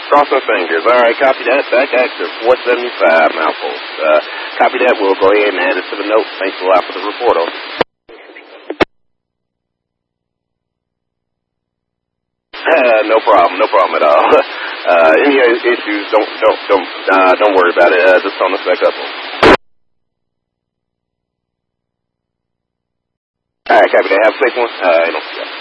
Cross my fingers. All right, copy that. Back actor 475 mouthfuls. Copy that. We'll go ahead and add it to the note. Thanks a lot for the report, officer. No problem at all. Any issues, don't worry about it. Just on the back up. All right, copy that. Have a safe one.